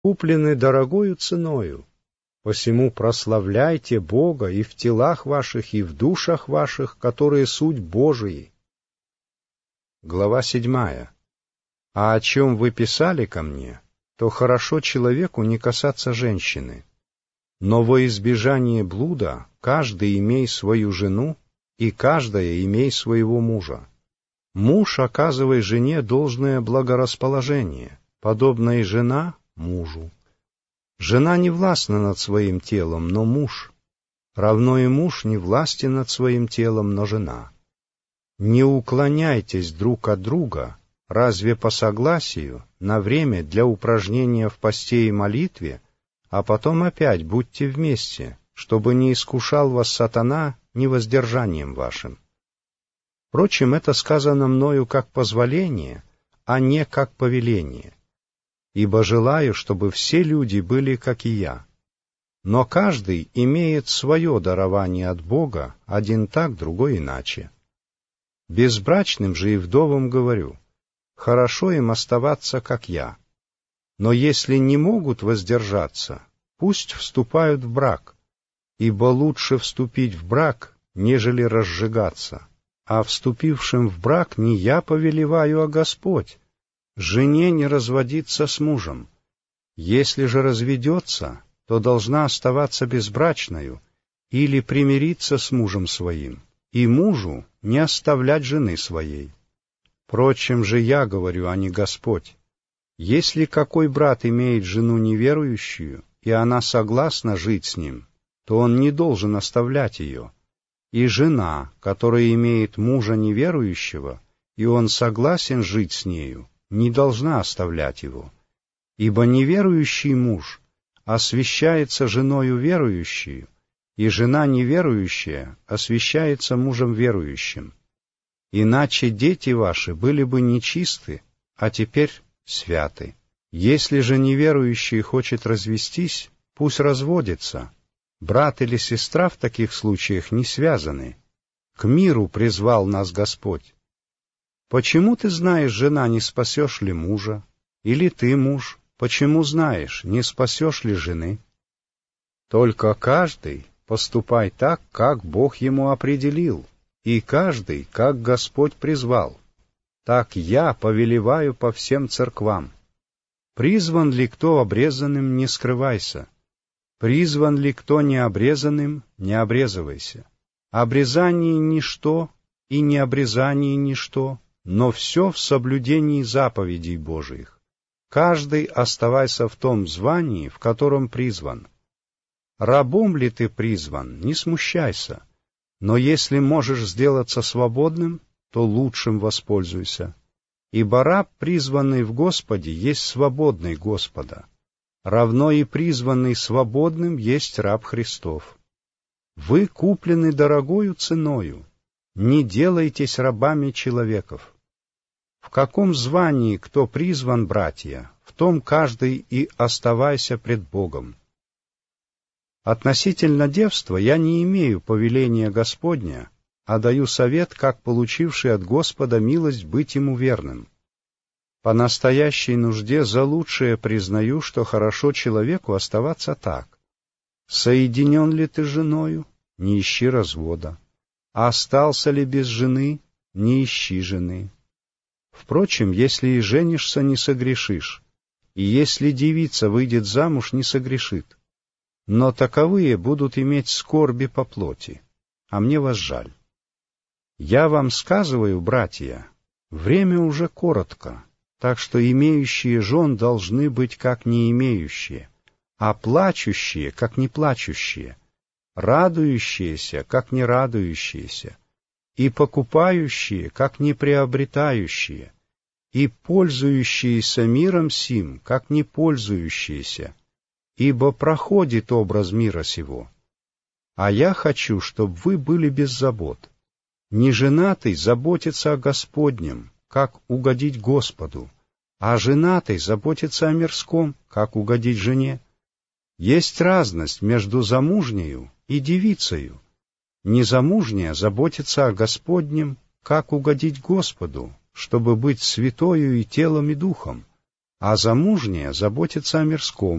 куплены дорогою ценою. Посему прославляйте Бога и в телах ваших, и в душах ваших, которые суть Божии. Глава 7. А о чем вы писали ко мне, то хорошо человеку не касаться женщины. Но во избежание блуда каждый имей свою жену, и каждая имей своего мужа. Муж оказывай жене должное благорасположение, подобно и жена мужу. Жена не властна над своим телом, но муж. Равно и муж не властен над своим телом, но жена. Не уклоняйтесь друг от друга, разве по согласию, на время для упражнения в посте и молитве, а потом опять будьте вместе, чтобы не искушал вас сатана невоздержанием вашим. Впрочем, это сказано мною как позволение, а не как повеление. Ибо желаю, чтобы все люди были, как и я. Но каждый имеет свое дарование от Бога, один так, другой иначе. Безбрачным же и вдовам говорю, хорошо им оставаться, как я. Но если не могут воздержаться, пусть вступают в брак, ибо лучше вступить в брак, нежели разжигаться. А вступившим в брак не я повелеваю, а Господь. Жене не разводиться с мужем. Если же разведется, то должна оставаться безбрачною или примириться с мужем своим, и мужу не оставлять жены своей. Впрочем же я говорю, а не Господь. Если какой брат имеет жену неверующую, и она согласна жить с ним, то он не должен оставлять ее. И жена, которая имеет мужа неверующего, и он согласен жить с нею, не должна оставлять его. Ибо неверующий муж освящается женою верующей, и жена неверующая освящается мужем верующим. Иначе дети ваши были бы нечисты, а теперь святы. Если же неверующий хочет развестись, пусть разводится. Брат или сестра в таких случаях не связаны. К миру призвал нас Господь. Почему ты знаешь, жена, не спасешь ли мужа? Или ты, муж, почему знаешь, не спасешь ли жены? Только каждый поступай так, как Бог ему определил, и каждый, как Господь призвал. Так я повелеваю по всем церквам. Призван ли кто обрезанным, не скрывайся. Призван ли кто необрезанным, не обрезывайся. Обрезание ничто, и необрезание ничто, но все в соблюдении заповедей Божиих. Каждый оставайся в том звании, в котором призван. Рабом ли ты призван, не смущайся, но если можешь сделаться свободным, то лучшим воспользуйся. Ибо раб, призванный в Господе, есть свободный Господа. Равно и призванный свободным есть раб Христов. Вы куплены дорогою ценою, не делайтесь рабами человеков. В каком звании кто призван, братья, в том каждый и оставайся пред Богом. Относительно девства я не имею повеления Господня, а даю совет, как получивший от Господа милость быть ему верным. По настоящей нужде за лучшее признаю, что хорошо человеку оставаться так. Соединен ли ты с женою? Не ищи развода. Остался ли без жены? Не ищи жены. Впрочем, если и женишься, не согрешишь, и если девица выйдет замуж, не согрешит. Но таковые будут иметь скорби по плоти, а мне вас жаль. Я вам сказываю, братья, время уже коротко, так что имеющие жен должны быть как не имеющие, а плачущие, как не плачущие, радующиеся, как не радующиеся, и покупающие, как не приобретающие, и пользующиеся миром сим, как не пользующиеся, ибо проходит образ мира сего. А я хочу, чтобы вы были без забот. Неженатый заботится о Господнем, как угодить Господу, а женатый заботится о мирском, как угодить жене. Есть разность между замужнею и девицею. Незамужняя заботится о Господнем, как угодить Господу, чтобы быть святою и телом, и духом, а замужняя заботится о мирском.